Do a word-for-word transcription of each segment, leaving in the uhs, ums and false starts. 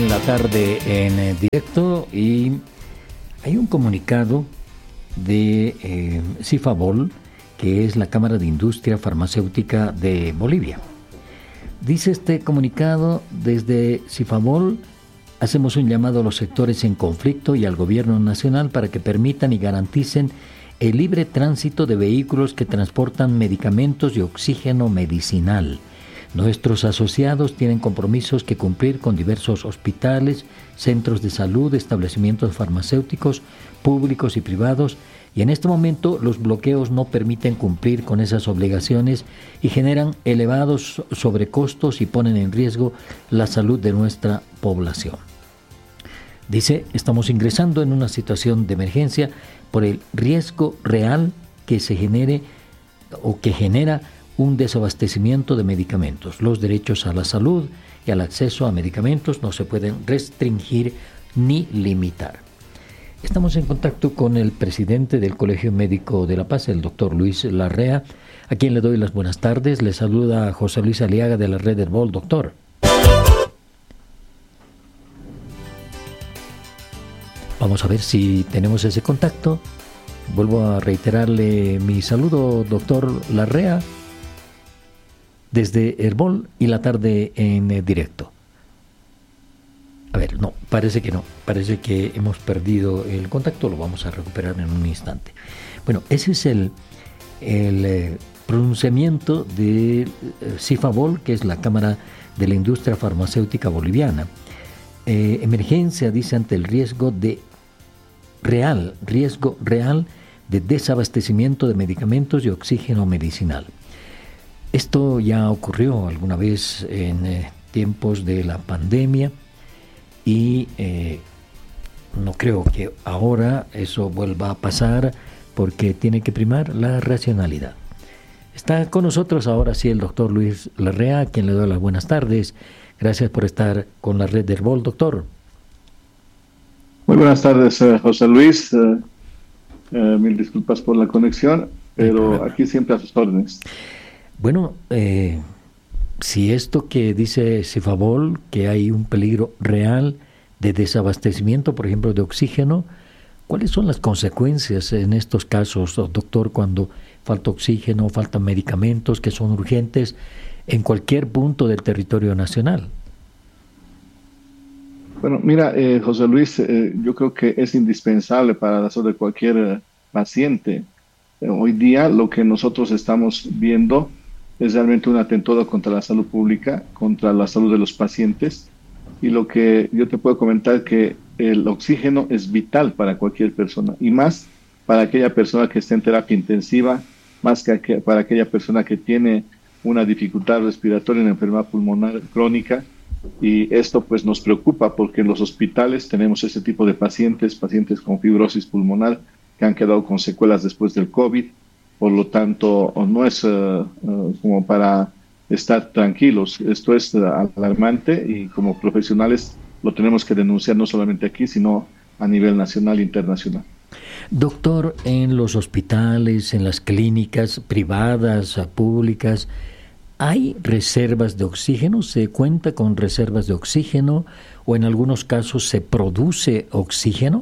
en la tarde en eh, directo, y hay un comunicado de eh, Cifabol, que es la Cámara de Industria Farmacéutica de Bolivia. Dice este comunicado: desde Cifabol hacemos un llamado a los sectores en conflicto y al gobierno nacional para que permitan y garanticen el libre tránsito de vehículos que transportan medicamentos y oxígeno medicinal. Nuestros asociados tienen compromisos que cumplir con diversos hospitales, centros de salud, establecimientos farmacéuticos públicos y privados, y en este momento los bloqueos no permiten cumplir con esas obligaciones y generan elevados sobrecostos y ponen en riesgo la salud de nuestra población. Dice: estamos ingresando en una situación de emergencia por el riesgo real que se genere o que genera un desabastecimiento de medicamentos. Los derechos a la salud y al acceso a medicamentos no se pueden restringir ni limitar. Estamos en contacto con el presidente del Colegio Médico de La Paz, el doctor Luis Larrea, a quien le doy las buenas tardes. Le saluda José Luis Aliaga de la Red Herbol. Doctor. Vamos a ver si tenemos ese contacto. Vuelvo a reiterarle mi saludo, doctor Larrea, desde Herbol y la tarde en eh, directo. A ver, no, parece que no, parece que hemos perdido el contacto, lo vamos a recuperar en un instante. Bueno, ese es el, el eh, pronunciamiento de eh, Cifabol, que es la Cámara de la Industria Farmacéutica Boliviana. Eh, emergencia, dice, ante el riesgo de real, riesgo real de desabastecimiento de medicamentos y oxígeno medicinal. Esto ya ocurrió alguna vez en eh, tiempos de la pandemia y eh, no creo que ahora eso vuelva a pasar, porque tiene que primar la racionalidad. Está con nosotros ahora sí el doctor Luis Larrea, a quien le doy las buenas tardes. Gracias por estar con la Red de Herbol, doctor. Muy buenas tardes, uh, José Luis. Uh, uh, mil disculpas por la conexión, pero aquí siempre a sus órdenes. Bueno, eh, si esto que dice Cifabol, que hay un peligro real de desabastecimiento, por ejemplo, de oxígeno, ¿cuáles son las consecuencias en estos casos, doctor, cuando falta oxígeno, faltan medicamentos que son urgentes en cualquier punto del territorio nacional? Bueno, mira, eh, José Luis, eh, yo creo que es indispensable para la salud de cualquier eh, paciente. Eh, hoy día lo que nosotros estamos viendo es realmente un atentado contra la salud pública, contra la salud de los pacientes. Y lo que yo te puedo comentar es que el oxígeno es vital para cualquier persona, y más para aquella persona que está en terapia intensiva, más que, que para aquella persona que tiene una dificultad respiratoria, una enfermedad pulmonar crónica. Y esto pues nos preocupa, porque en los hospitales tenemos ese tipo de pacientes, pacientes con fibrosis pulmonar que han quedado con secuelas después del COVID. Por lo tanto, no es uh, uh, como para estar tranquilos. Esto es uh, alarmante, y como profesionales lo tenemos que denunciar, no solamente aquí, sino a nivel nacional e internacional. Doctor, en los hospitales, en las clínicas privadas, públicas, ¿hay reservas de oxígeno? ¿Se cuenta con reservas de oxígeno? ¿O en algunos casos se produce oxígeno?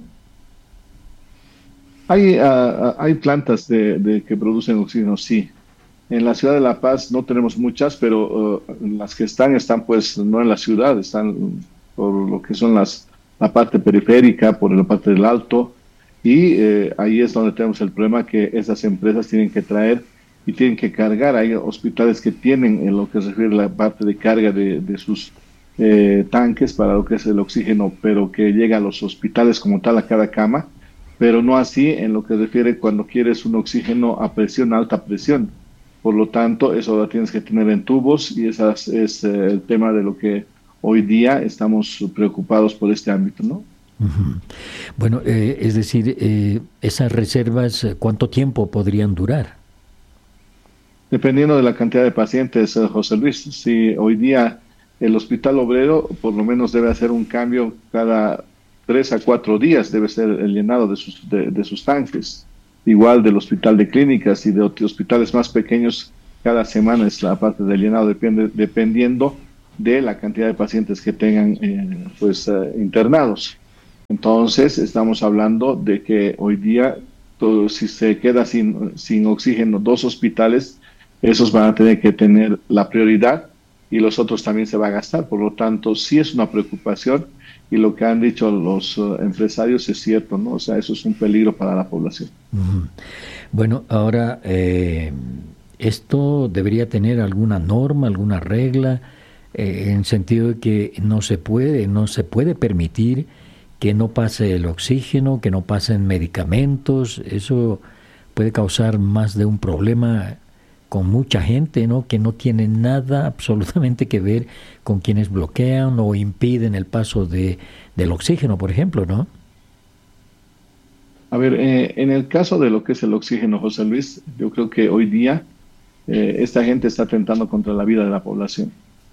Hay, uh, hay plantas de, de que producen oxígeno, sí. En la ciudad de La Paz no tenemos muchas, pero uh, las que están, están pues no en la ciudad, están por lo que son las la parte periférica, por la parte del alto, y eh, ahí es donde tenemos el problema, que esas empresas tienen que traer y tienen que cargar. Hay hospitales que tienen, en lo que se refiere a la parte de carga de, de sus eh, tanques para lo que es el oxígeno, pero que llega a los hospitales como tal, a cada cama, pero no así en lo que refiere cuando quieres un oxígeno a presión, alta presión. Por lo tanto, eso lo tienes que tener en tubos, y ese es, es eh, el tema de lo que hoy día estamos preocupados por este ámbito, ¿no? Uh-huh. Bueno, eh, es decir, eh, esas reservas, ¿cuánto tiempo podrían durar? Dependiendo de la cantidad de pacientes, eh, José Luis. Si hoy día el Hospital Obrero por lo menos debe hacer un cambio cada tres a cuatro días, debe ser el llenado de sus, de, de sus tanques. Igual del Hospital de Clínicas y de hospitales más pequeños, cada semana es la parte del llenado, depende, dependiendo de la cantidad de pacientes que tengan eh, pues, eh, internados. Entonces, estamos hablando de que hoy día, todo, si se queda sin, sin oxígeno dos hospitales, esos van a tener que tener la prioridad y los otros también se va a gastar. Por lo tanto, sí es una preocupación y lo que han dicho los uh, empresarios es cierto, ¿no? O sea, eso es un peligro para la población. Uh-huh. Bueno, ahora, eh, ¿esto debería tener alguna norma, alguna regla, eh, en sentido de que no se puede, no se puede permitir que no pase el oxígeno, que no pasen medicamentos? Eso puede causar más de un problema con mucha gente, ¿no? Que no tiene nada absolutamente que ver con quienes bloquean o impiden el paso de, del oxígeno, por ejemplo, ¿no? A ver, eh, en el caso de lo que es el oxígeno, José Luis, yo creo que hoy día eh, esta gente está atentando contra la vida de la población.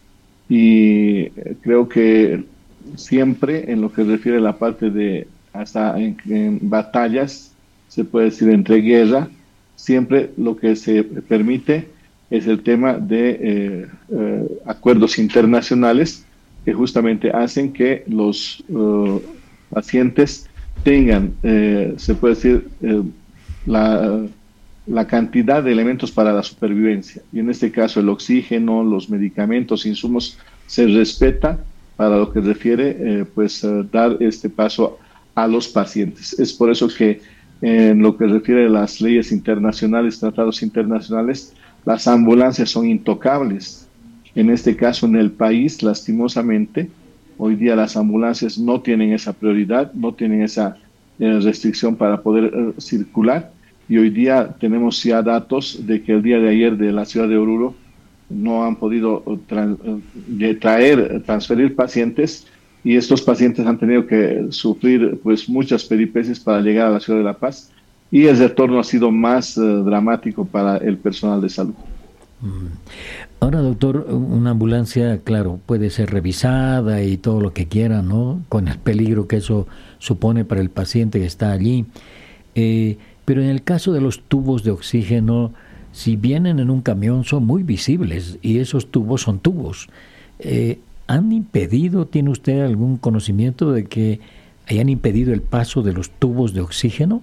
Y eh, creo que siempre en lo que refiere a la parte de hasta en, en batallas, se puede decir entre guerra, siempre lo que se permite es el tema de eh, eh, acuerdos internacionales que justamente hacen que los uh, pacientes tengan, eh, se puede decir, eh, la, la cantidad de elementos para la supervivencia. Y en este caso el oxígeno, los medicamentos, insumos, se respeta para lo que refiere, eh, pues, uh, dar este paso a los pacientes. Es por eso que en lo que refiere a las leyes internacionales, tratados internacionales, las ambulancias son intocables. En este caso, en el país, lastimosamente, hoy día las ambulancias no tienen esa prioridad, no tienen esa eh, restricción para poder eh, circular. Y hoy día tenemos ya datos de que el día de ayer de la ciudad de Oruro no han podido tra traer, transferir pacientes, y estos pacientes han tenido que sufrir pues muchas peripecias para llegar a la ciudad de La Paz, y el retorno ha sido más uh, dramático para el personal de salud. Ahora, doctor, una ambulancia, claro, puede ser revisada y todo lo que quiera, ¿no? Con el peligro que eso supone para el paciente que está allí. Eh, pero en el caso de los tubos de oxígeno, si vienen en un camión son muy visibles, y esos tubos son tubos. Eh, ¿Han impedido, tiene usted algún conocimiento de que hayan impedido el paso de los tubos de oxígeno?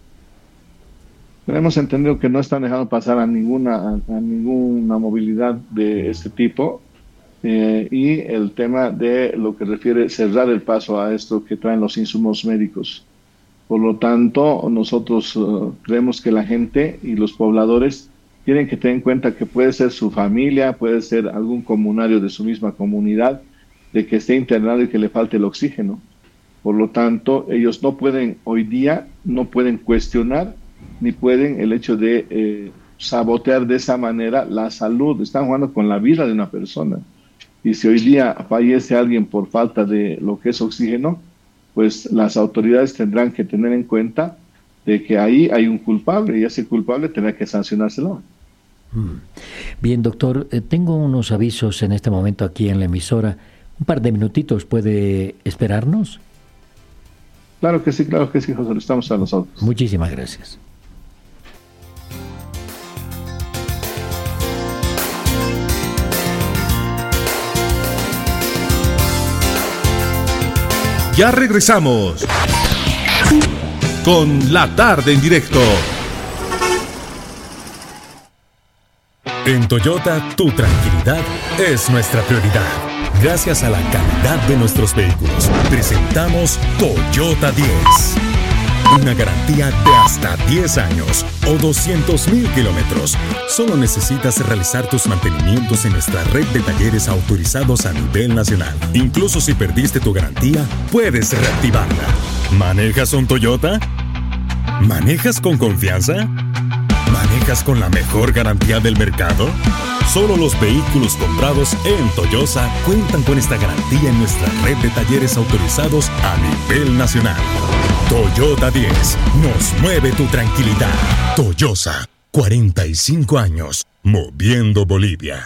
Hemos entendido que no están dejando pasar a ninguna, a, a ninguna movilidad de este tipo, eh, y el tema de lo que refiere cerrar el paso a esto que traen los insumos médicos. Por lo tanto, nosotros uh, creemos que la gente y los pobladores tienen que tener en cuenta que puede ser su familia, puede ser algún comunario de su misma comunidad, de que esté internado y que le falte el oxígeno. Por lo tanto, ellos no pueden, hoy día, no pueden cuestionar, ni pueden el hecho de eh, sabotear de esa manera la salud. Están jugando con la vida de una persona. Y si hoy día fallece alguien por falta de lo que es oxígeno, pues las autoridades tendrán que tener en cuenta de que ahí hay un culpable, y ese culpable tendrá que sancionárselo. Bien, doctor, eh, tengo unos avisos en este momento aquí en la emisora. Un par de minutitos, ¿puede esperarnos? Claro que sí, claro que sí, José, estamos a los autos. Muchísimas gracias. Ya regresamos con La Tarde en Directo. En Toyota, tu tranquilidad es nuestra prioridad. Gracias a la calidad de nuestros vehículos, presentamos Toyota diez. Una garantía de hasta diez años o doscientos mil kilómetros. Solo necesitas realizar tus mantenimientos en nuestra red de talleres autorizados a nivel nacional. Incluso si perdiste tu garantía, puedes reactivarla. ¿Manejas un Toyota? ¿Manejas con confianza? ¿Manejas con la mejor garantía del mercado? Solo los vehículos comprados en Toyosa cuentan con esta garantía en nuestra red de talleres autorizados a nivel nacional. Toyota diez, nos mueve tu tranquilidad. Toyosa, cuarenta y cinco años, moviendo Bolivia.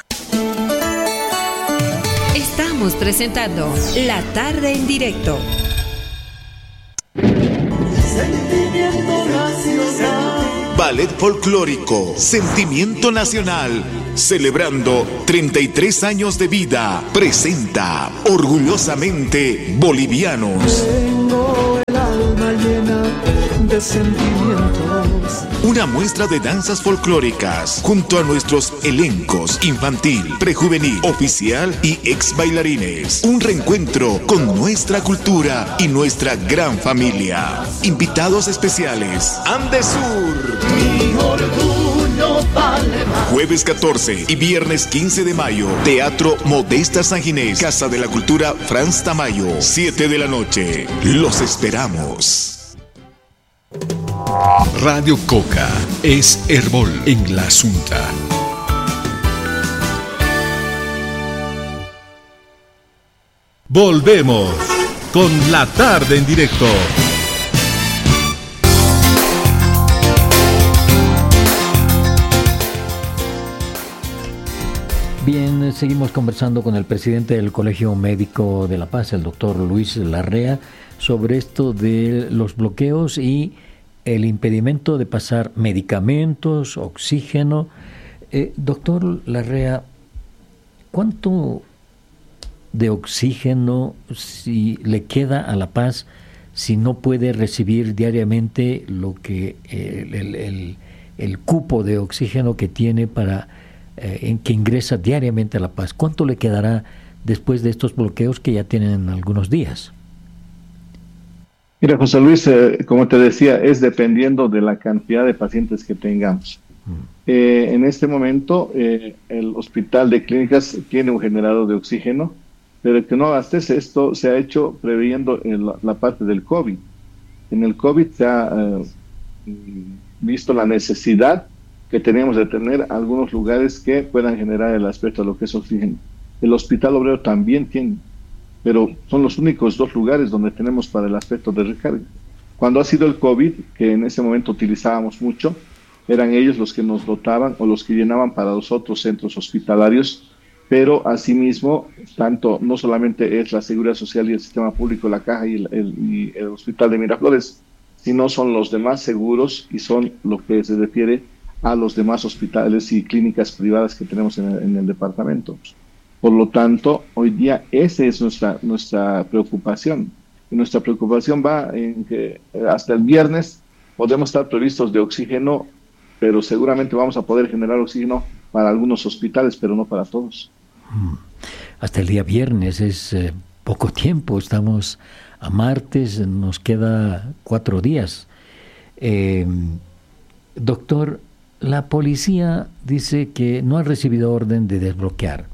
Estamos presentando La Tarde en Directo. Sentimiento nacional. Ballet Folclórico, Sentimiento Nacional, celebrando treinta y tres años de vida, presenta Orgullosamente Bolivianos. Tengo el alma llena de sentimientos. Una muestra de danzas folclóricas junto a nuestros elencos infantil, prejuvenil, oficial y ex bailarines. Un reencuentro con nuestra cultura y nuestra gran familia. Invitados especiales, Andesur. Mi orgullo vale más. Jueves catorce y viernes quince de mayo, Teatro Modesta San Ginés, Casa de la Cultura Franz Tamayo, siete de la noche. Los esperamos. Radio Coca es Herbol en la Asunta. Volvemos con La Tarde en Directo. Bien, seguimos conversando con el presidente del Colegio Médico de La Paz, el doctor Luis Larrea, sobre esto de los bloqueos y el impedimento de pasar medicamentos, oxígeno. Eh, doctor Larrea, ¿cuánto de oxígeno si le queda a La Paz si no puede recibir diariamente lo que eh, el, el, el cupo de oxígeno que tiene para eh, en que ingresa diariamente a La Paz? ¿Cuánto le quedará después de estos bloqueos que ya tienen algunos días? Mira, José Luis, eh, como te decía, es dependiendo de la cantidad de pacientes que tengamos. Mm. Eh, en este momento, eh, el Hospital de Clínicas tiene un generador de oxígeno, pero que no abastece. Esto se ha hecho previendo en la, la parte del COVID. En el COVID se ha eh, visto la necesidad que tenemos de tener algunos lugares que puedan generar el aspecto de lo que es oxígeno. El Hospital Obrero también tiene, pero son los únicos dos lugares donde tenemos para el aspecto de recarga. Cuando ha sido el COVID, que en ese momento utilizábamos mucho, eran ellos los que nos dotaban o los que llenaban para los otros centros hospitalarios, pero asimismo, tanto no solamente es la Seguridad Social y el Sistema Público, la Caja y el, el, y el Hospital de Miraflores, sino son los demás seguros y son lo que se refiere a los demás hospitales y clínicas privadas que tenemos en el, en el departamento. Por lo tanto, hoy día esa es nuestra, nuestra preocupación. Y nuestra preocupación va en que hasta el viernes podemos estar provistos de oxígeno, pero seguramente vamos a poder generar oxígeno para algunos hospitales, pero no para todos. Hasta el día viernes es eh, poco tiempo, estamos a martes, nos queda cuatro días. Eh, doctor, la policía dice que no ha recibido orden de desbloquear.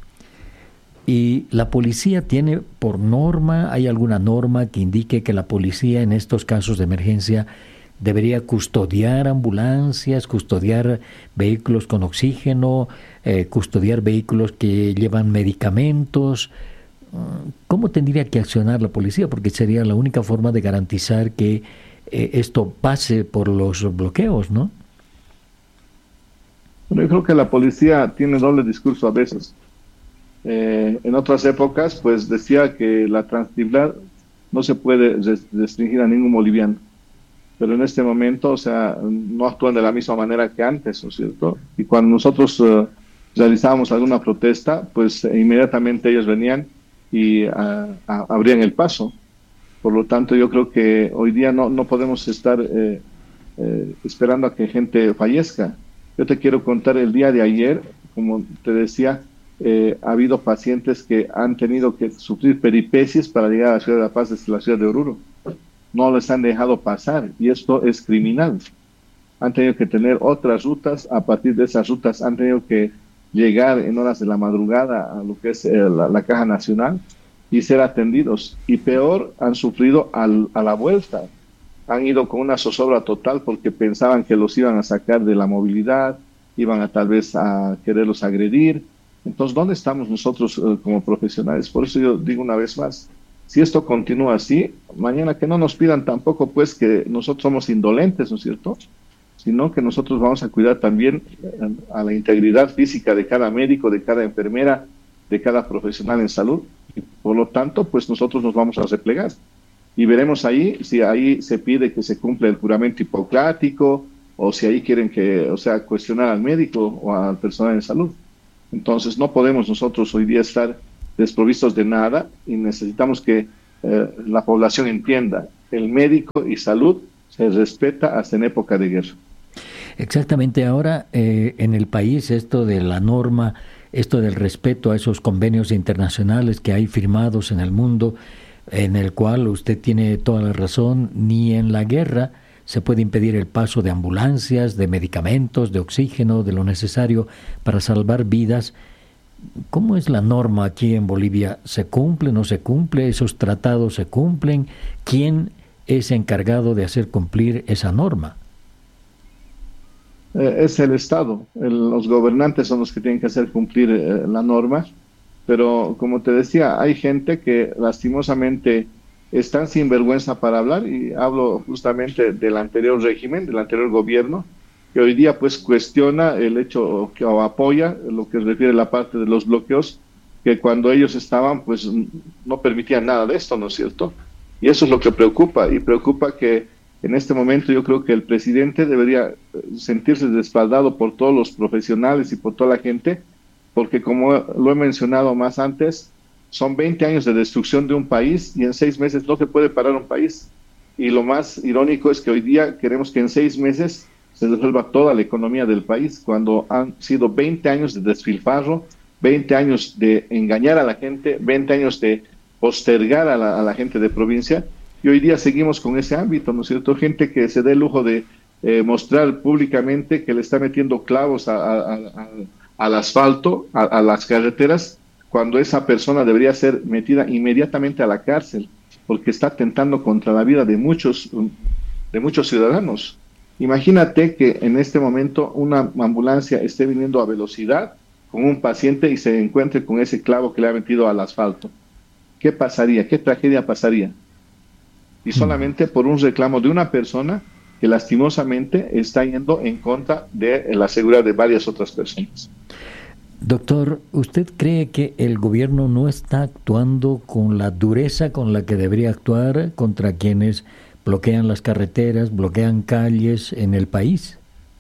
Y la policía tiene por norma, ¿hay alguna norma que indique que la policía en estos casos de emergencia debería custodiar ambulancias, custodiar vehículos con oxígeno, eh, custodiar vehículos que llevan medicamentos? ¿Cómo tendría que accionar la policía? Porque sería la única forma de garantizar que eh, esto pase por los bloqueos, ¿no? Bueno, yo creo que la policía tiene doble discurso a veces. Eh, en otras épocas, pues decía que la transibilidad no se puede restringir a ningún boliviano, pero en este momento, o sea, no actúan de la misma manera que antes, ¿no es cierto? Y cuando nosotros uh, realizábamos alguna protesta, pues eh, inmediatamente ellos venían y uh, a, abrían el paso. Por lo tanto, yo creo que hoy día no, no podemos estar eh, eh, esperando a que gente fallezca. Yo te quiero contar el día de ayer, como te decía, Eh, ha habido pacientes que han tenido que sufrir peripecias para llegar a la ciudad de La Paz desde la ciudad de Oruro. No les han dejado pasar y esto es criminal. Han tenido que tener otras rutas, a partir de esas rutas han tenido que llegar en horas de la madrugada a lo que es eh, la, la Caja Nacional y ser atendidos. Y peor, han sufrido al, a la vuelta. Han ido con una zozobra total porque pensaban que los iban a sacar de la movilidad, iban a tal vez a quererlos agredir. Entonces, ¿dónde estamos nosotros uh, como profesionales? Por eso yo digo una vez más, si esto continúa así, mañana que no nos pidan tampoco pues que nosotros somos indolentes, ¿no es cierto? Sino que nosotros vamos a cuidar también uh, a la integridad física de cada médico, de cada enfermera, de cada profesional en salud. Y por lo tanto, pues nosotros nos vamos a replegar. Y veremos ahí si ahí se pide que se cumpla el juramento hipocrático, o si ahí quieren que, o sea, cuestionar al médico o al personal de salud. Entonces no podemos nosotros hoy día estar desprovistos de nada y necesitamos que eh, la población entienda, el médico y salud se respeta hasta en época de guerra. Exactamente. Ahora eh, en el país esto de la norma, esto del respeto a esos convenios internacionales que hay firmados en el mundo, en el cual usted tiene toda la razón, ni en la guerra se puede impedir el paso de ambulancias, de medicamentos, de oxígeno, de lo necesario para salvar vidas. ¿Cómo es la norma aquí en Bolivia? ¿Se cumple, no se cumple? ¿Esos tratados se cumplen? ¿Quién es encargado de hacer cumplir esa norma? Eh, es el Estado. El, los gobernantes son los que tienen que hacer cumplir eh, la norma. Pero como te decía, hay gente que lastimosamente están sin vergüenza para hablar, y hablo justamente del anterior régimen, del anterior gobierno, que hoy día pues cuestiona el hecho que, o apoya lo que refiere a la parte de los bloqueos, que cuando ellos estaban pues no permitían nada de esto, ¿no es cierto? Y eso es lo que preocupa, y preocupa que en este momento yo creo que el presidente debería sentirse respaldado por todos los profesionales y por toda la gente, porque como lo he mencionado más antes, son veinte años de destrucción de un país y en seis meses no se puede parar un país. Y lo más irónico es que hoy día queremos que en seis meses se resuelva toda la economía del país, cuando han sido veinte años de despilfarro, veinte años de engañar a la gente, veinte años de postergar a la, a la gente de provincia, y hoy día seguimos con ese ámbito, ¿no es cierto? Gente que se dé el lujo de eh, mostrar públicamente que le está metiendo clavos a, a, a, al asfalto, a, a las carreteras, cuando esa persona debería ser metida inmediatamente a la cárcel, porque está atentando contra la vida de muchos, de muchos ciudadanos. Imagínate que en este momento una ambulancia esté viniendo a velocidad con un paciente y se encuentre con ese clavo que le ha metido al asfalto. ¿Qué pasaría? ¿Qué tragedia pasaría? Y solamente por un reclamo de una persona que lastimosamente está yendo en contra de la seguridad de varias otras personas. Doctor, ¿usted cree que el gobierno no está actuando con la dureza con la que debería actuar contra quienes bloquean las carreteras, bloquean calles en el país?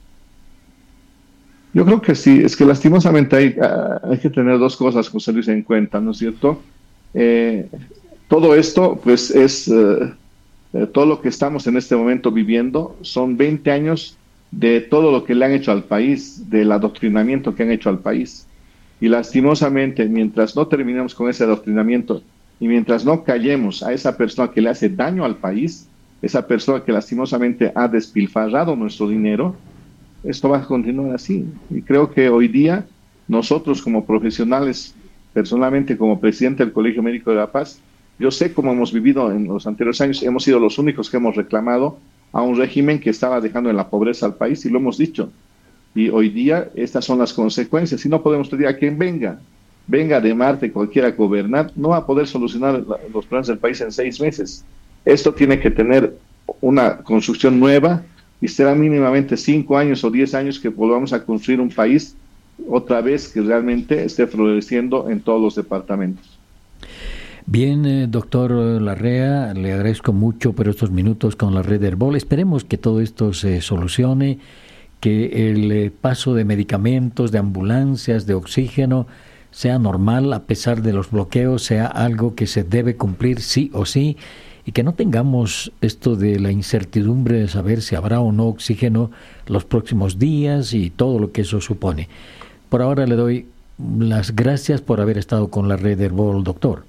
Yo creo que sí, es que lastimosamente hay, uh, hay que tener dos cosas, José Luis, en cuenta, ¿no es cierto? Eh, todo esto, pues es, uh, eh, todo lo que estamos en este momento viviendo, son veinte años de todo lo que le han hecho al país, del adoctrinamiento que han hecho al país. Y lastimosamente, mientras no terminemos con ese adoctrinamiento y mientras no callemos a esa persona que le hace daño al país, esa persona que lastimosamente ha despilfarrado nuestro dinero, esto va a continuar así. Y creo que hoy día nosotros como profesionales, personalmente como presidente del Colegio Médico de La Paz, yo sé cómo hemos vivido en los anteriores años, hemos sido los únicos que hemos reclamado a un régimen que estaba dejando en la pobreza al país, y lo hemos dicho. Y hoy día estas son las consecuencias. Y no podemos pedir a quien venga, venga de Marte, cualquiera a gobernar, no va a poder solucionar la, los problemas del país en seis meses. Esto tiene que tener una construcción nueva, y será mínimamente cinco años o diez años que volvamos a construir un país otra vez que realmente esté floreciendo en todos los departamentos. Bien, eh, doctor Larrea, le agradezco mucho por estos minutos con la red Herbol. Esperemos que todo esto se solucione, que el eh, paso de medicamentos, de ambulancias, de oxígeno sea normal a pesar de los bloqueos, sea algo que se debe cumplir sí o sí, y que no tengamos esto de la incertidumbre de saber si habrá o no oxígeno los próximos días y todo lo que eso supone. Por ahora le doy las gracias por haber estado con la red Herbol, doctor.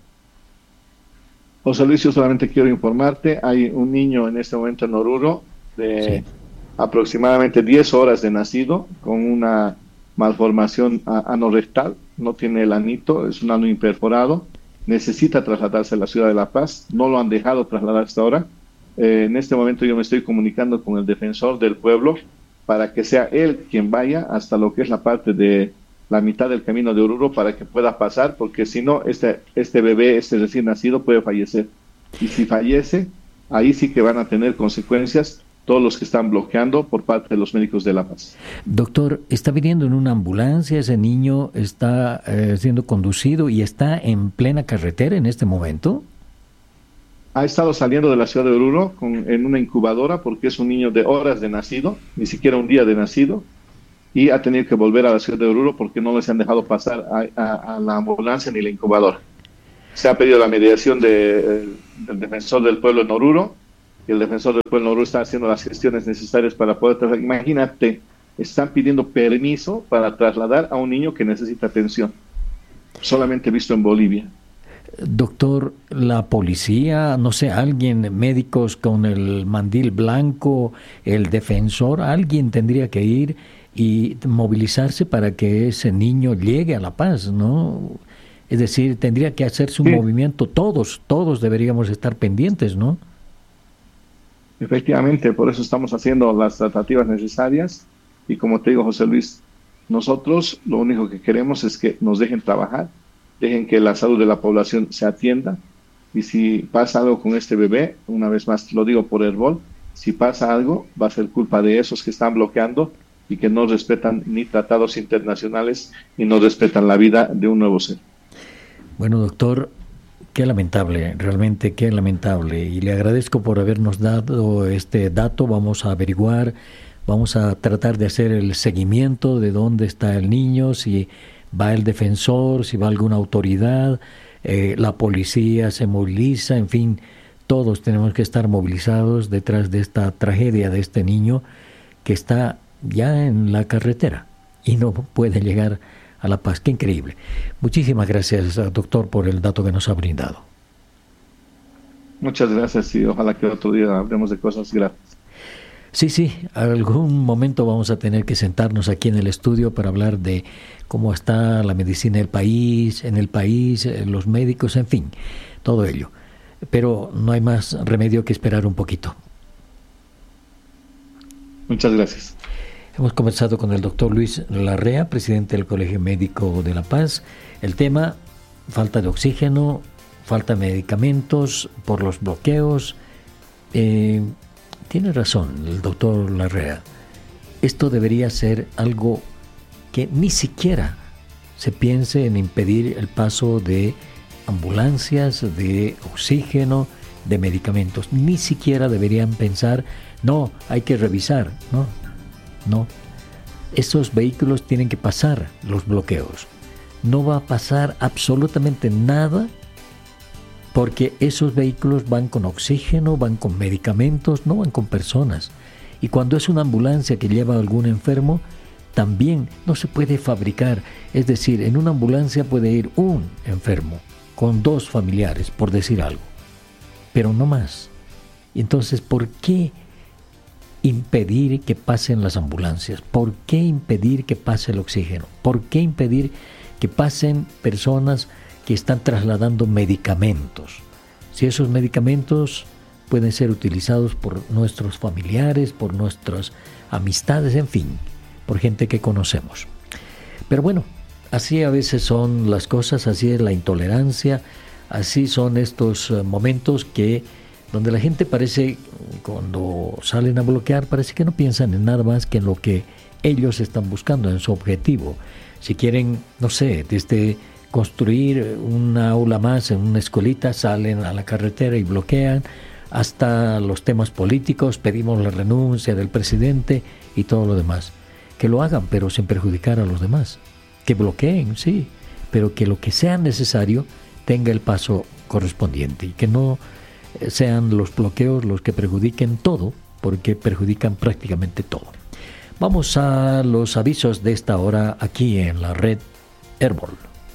José Luis, yo solamente quiero informarte, hay un niño en este momento en Oruro de sí. aproximadamente diez horas de nacido con una malformación anorrectal, no tiene el anito, es un ano imperforado, necesita trasladarse a la ciudad de La Paz, no lo han dejado trasladar hasta ahora. Eh, en este momento yo me estoy comunicando con el defensor del pueblo para que sea él quien vaya hasta lo que es la parte de la mitad del camino de Oruro para que pueda pasar, porque si no, este, este bebé, este recién nacido puede fallecer. Y si fallece, ahí sí que van a tener consecuencias todos los que están bloqueando por parte de los médicos de La Paz. Doctor, ¿está viniendo en una ambulancia? ¿Ese niño está eh, siendo conducido y está en plena carretera en este momento? ha estado saliendo de la ciudad de Oruro con, en una incubadora porque es un niño de horas de nacido, ni siquiera un día de nacido, y ha tenido que volver a la ciudad de Oruro porque no les han dejado pasar a, a, a la ambulancia ni la incubadora. Se ha pedido la mediación de, del defensor del pueblo en Oruro, y el defensor del pueblo en Oruro está haciendo las gestiones necesarias para poder trasladar. Imagínate, están pidiendo permiso para trasladar a un niño que necesita atención, solamente visto en Bolivia. Doctor, la policía, no sé, alguien, médicos con el mandil blanco, el defensor, alguien tendría que ir y movilizarse para que ese niño llegue a La Paz, ¿no? Es decir, tendría que hacerse un sí. movimiento, todos, todos deberíamos estar pendientes, ¿no? Efectivamente, por eso estamos haciendo las tratativas necesarias, y como te digo, José Luis, nosotros lo único que queremos es que nos dejen trabajar, dejen que la salud de la población se atienda, y si pasa algo con este bebé, una vez más lo digo por Herbol, si pasa algo va a ser culpa de esos que están bloqueando y que no respetan ni tratados internacionales y no respetan la vida de un nuevo ser. Bueno, doctor, qué lamentable, realmente qué lamentable, y le agradezco por habernos dado este dato. Vamos a averiguar, vamos a tratar de hacer el seguimiento de dónde está el niño, si va el defensor, si va alguna autoridad, eh, la policía se moviliza, en fin, todos tenemos que estar movilizados detrás de esta tragedia de este niño que está ya en la carretera y no puede llegar a La Paz. Qué increíble. Muchísimas gracias, doctor, por el dato que nos ha brindado. Muchas gracias, y ojalá que otro día hablemos de cosas graves. Sí, sí, algún momento vamos a tener que sentarnos aquí en el estudio para hablar de cómo está la medicina del país, en el país, los médicos, en fin, todo ello. Pero no hay más remedio que esperar un poquito. Muchas gracias. Hemos conversado con el doctor Luis Larrea, presidente del Colegio Médico de La Paz. El tema, falta de oxígeno, falta de medicamentos por los bloqueos. Eh, tiene razón el doctor Larrea. Esto debería ser algo que ni siquiera se piense en impedir el paso de ambulancias, de oxígeno, de medicamentos. Ni siquiera deberían pensar, no, hay que revisar, no. No, esos vehículos tienen que pasar los bloqueos. No va a pasar absolutamente nada porque esos vehículos van con oxígeno, van con medicamentos, no van con personas. Y cuando es una ambulancia que lleva a algún enfermo, también no se puede fabricar. Es decir, en una ambulancia puede ir un enfermo con dos familiares, por decir algo, pero no más. Y entonces, ¿por qué impedir que pasen las ambulancias? ¿Por qué impedir que pase el oxígeno? ¿Por qué impedir que pasen personas que están trasladando medicamentos? Si esos medicamentos pueden ser utilizados por nuestros familiares, por nuestras amistades, en fin, por gente que conocemos. Pero bueno, así a veces son las cosas, así es la intolerancia, así son estos momentos que donde la gente parece, cuando salen a bloquear, parece que no piensan en nada más que en lo que ellos están buscando, en su objetivo. Si quieren, no sé, desde construir una aula más en una escuelita, salen a la carretera y bloquean, hasta los temas políticos, pedimos la renuncia del presidente y todo lo demás. Que lo hagan, pero sin perjudicar a los demás. Que bloqueen, sí, pero que lo que sea necesario tenga el paso correspondiente y que no sean los bloqueos los que perjudiquen todo, porque perjudican prácticamente todo. Vamos a los avisos de esta hora aquí en la red Herbol.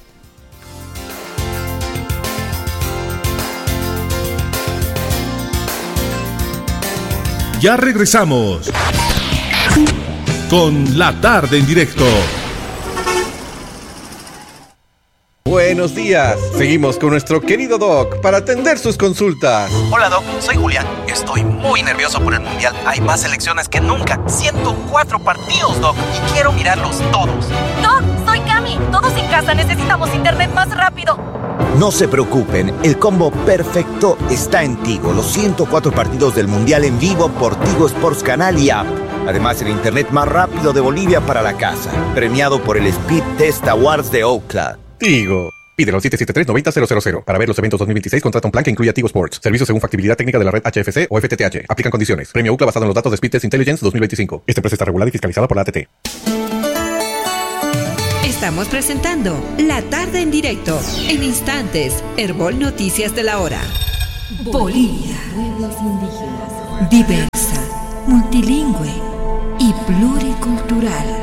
Ya regresamos con La Tarde en Directo. Buenos días. Seguimos con nuestro querido Doc para atender sus consultas. Hola Doc, soy Julián. Estoy muy nervioso por el Mundial. Hay más selecciones que nunca. ciento cuatro partidos, Doc, y quiero mirarlos todos. Doc, soy Cami. Todos en casa necesitamos internet más rápido. No se preocupen, el combo perfecto está en Tigo. Los ciento cuatro partidos del Mundial en vivo por Tigo Sports Canal y App. Además, el internet más rápido de Bolivia para la casa. Premiado por el Speed Test Awards de Ookla. Tigo, Pídelo al siete siete tres, nueve cero cero cero. Para ver los eventos dos mil veintiséis, contrata un plan que incluye a Tigo Sports. Servicios según factibilidad técnica de la red H F C o F T T H. Aplican condiciones. Premio U C L A basado en los datos de Speed Test Intelligence dos mil veinticinco. Esta empresa está regulada y fiscalizada por la A T T. Estamos presentando La Tarde en Directo. En instantes, Herbol Noticias de la Hora. Bolivia, pueblos indígenas, diversa, multilingüe y pluricultural.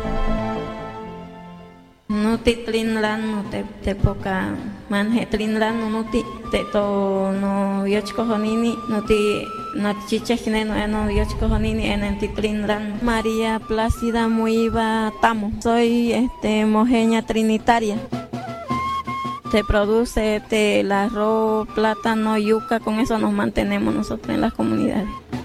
No te trinlan, no te te poca manje trinlan, no te te to no yochko honini, no te no chichejne no no yochko honini en en trinlan. María Plácida Muiva Tamo. Soy este mojeña trinitaria. Se produce este, el arroz, plátano, yuca, con eso nos mantenemos nosotros en las comunidades.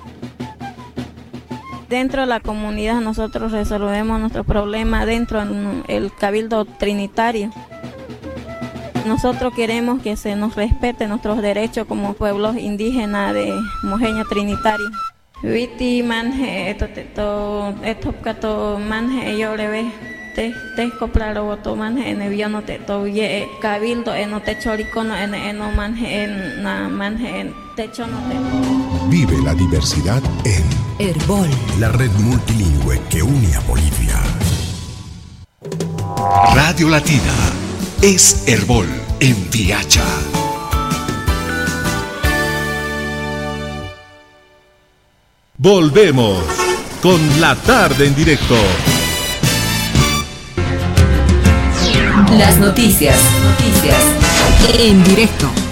Dentro de la comunidad nosotros resolvemos nuestros problemas dentro del Cabildo Trinitario. Nosotros queremos que se nos respete nuestros derechos como pueblos indígenas de Mojeña Trinitaria. Viti manje, esto esto esto cato manje yo le ve te te coplaro voto manje en el no te to ye cabildo en no te choricono en en no manje en na manje en techo no te. Vive la diversidad en Herbol, la red multilingüe que une a Bolivia. Radio Latina es Herbol en Piacha. Volvemos con La Tarde en Directo. Las noticias, noticias en directo.